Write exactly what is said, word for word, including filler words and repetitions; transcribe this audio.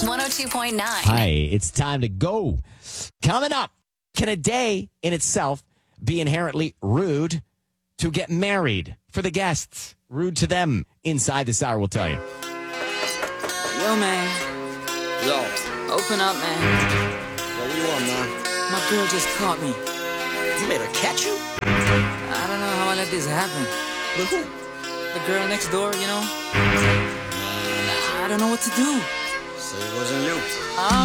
one oh two point nine. Hi, it's time to go. Coming up, can a day in itself be inherently rude to get married? For the guests, rude to them. Inside this hour, we'll tell you. Yo, man. Yo, Open up, man. yo, what you want, man? My girl just caught me. You made her catch you? I don't know how I let this happen. With who? The girl next door, you know? I don't know what to do. Say it wasn't you. I